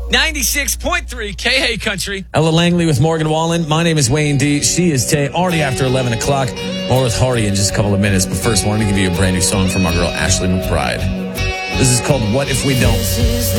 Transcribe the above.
96.3 KA Country. Ella Langley with Morgan Wallen. My name is Wayne D. She is Tay. Already after 11 o'clock. More with Hardy in just a couple of minutes. But first, I wanted to give you a brand new song from our girl, Ashley McBride. This is called What If We Don't.